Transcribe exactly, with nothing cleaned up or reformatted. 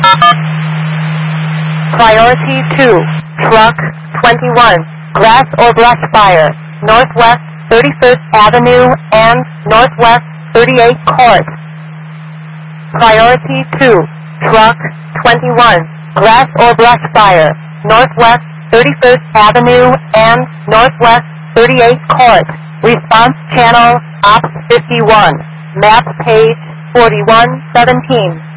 Priority two, truck twenty-one, grass or brush fire, Northwest thirty-first Avenue and Northwest thirty-eighth Court. Priority two, truck twenty-one, grass or brush fire, Northwest thirty-first Avenue and Northwest thirty-eighth Court. Response channel, Ops fifty-one, map page forty-one seventeen.